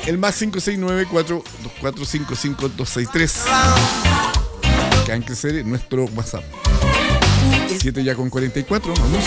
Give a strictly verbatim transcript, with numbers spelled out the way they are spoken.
El más cinco seis nueve, cuatro dos cuatro, cinco cinco dos seis tres. Que hay que ser nuestro WhatsApp. siete ya con cuarenta y cuatro. Vamos.